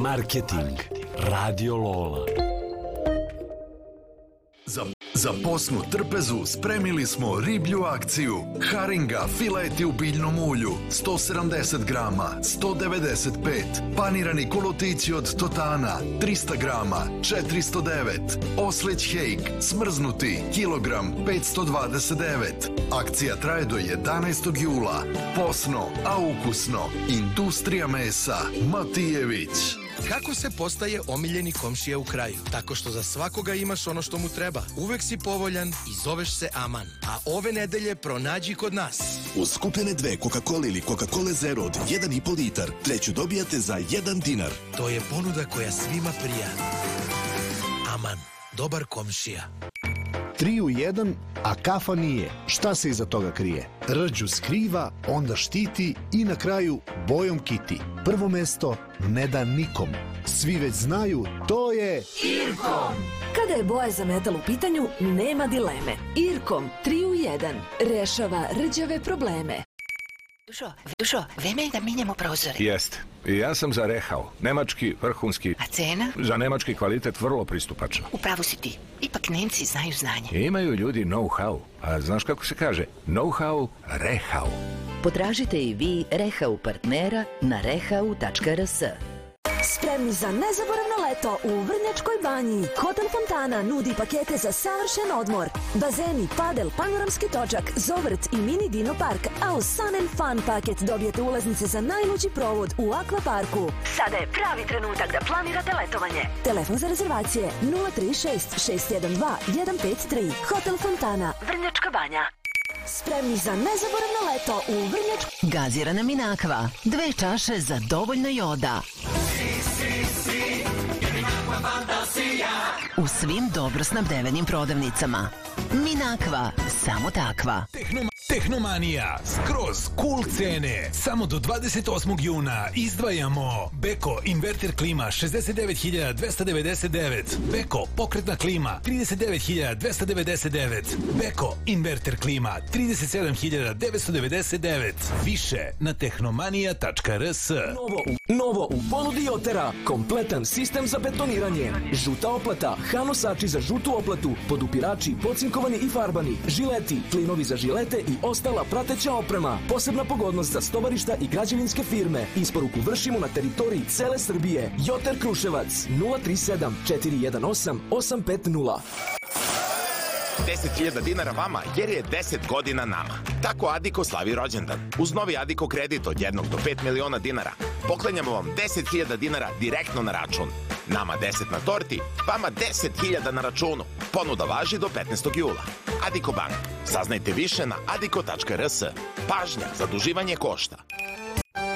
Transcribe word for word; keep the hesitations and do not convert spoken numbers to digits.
Marketing. Radio Lola. Za, za posnu trpezu spremili smo riblju akciju. Haringa fileti u biljnom ulju sto sedamdeset grama, sto devedeset pet. Panirani kolotići od Totana trista grama, četiristo devet. Oslić hejk smrznuti kilogram petsto dvadeset devet. Akcija traje do jedanaestog jula. Posno, a ukusno. Industrija mesa Matijević. Kako se postaje omiljeni komšija u kraju? Tako što za svakoga imaš ono što mu treba. Uvek si povoljan i zoveš se Aman. A ove nedelje pronađi kod nas. Uz kupljene dve Coca-Cola ili Coca-Cola Zero od jedan i po litar, treću dobijate za jedan dinar. To je ponuda koja svima prija. Aman, dobar komšija. Tri u jedan, a kafa nije. Šta se iza toga krije? Rđu skriva, onda štiti i na kraju bojom kiti. Prvo mesto ne da nikom. Svi već znaju, to je Irkom. Kada je boja za metal u pitanju, nema dileme. Irkom tri u jedan rešava rđave probleme. Dušo, Dušo, vreme je da menjamo prozore. Jeste. I ja sam za Rehau. Nemački, vrhunski. A cena? Za nemački kvalitet vrlo pristupačno. Upravo si ti. Ipak Nemci znaju znanje. I imaju ljudi know-how. A znaš kako se kaže? Know-how, Rehau. Potražite i vi Rehau partnera na rehau tačka r s. Spremni za nezaboravno leto u Vrnjačkoj banji. Hotel Fontana nudi pakete za savršen odmor. Bazeni, padel, panoramski točak, zovrt i mini dino park. A uz Sun and Fun paket dobijete ulaznice za najluđi provod u akvaparku. Sada je pravi trenutak da planirate letovanje. Telefon za rezervacije nula tri šest šest jedan dva jedan pet tri. Hotel Fontana, Vrnjačka banja. Spremni za nezaboravno leto u Vrnjačkoj... Gazirana Minakva. Dve čaše za dovoljno joda. U svim dobro snabdevenim prodavnicama. Minakva, samo takva. Tehnoma, Tehnomanija, skroz cool cene. Samo do dvadeset osmog juna izdvajamo Beko inverter klima šezdeset devet hiljada dvesta devedeset devet. Beko pokretna klima trideset devet hiljada dvesta devedeset devet. Beko inverter klima trideset sedam hiljada devetsto devedeset devet. Više na tehnomanija tačka r s. Novo u, novo u ponudi Jotera. Kompletan sistem za betoniranje. Žuta oplata, hanosači za žutu oplatu, podupirači, pocinkovani i farbani, žileti, klinovi za žilete i ostala prateća oprema. Posebna pogodnost za stovarišta i građevinske firme. Isporuku vršimo na teritoriji cele Srbije. Joter Kruševac nula tri sedam četiri jedan osam osam pet nula. deset hiljada dinara vama jer je deset godina nama. Tako Adiko slavi rođendan. Uz novi Adiko kredit od jednog do pet miliona dinara poklanjamo vam deset hiljada dinara direktno na račun. Nama deset na torti, vama deset hiljada na računu. Ponuda važi do petnaestog jula. Adiko Bank. Saznajte više na adiko tačka r s. Pažnja, zaduživanje košta.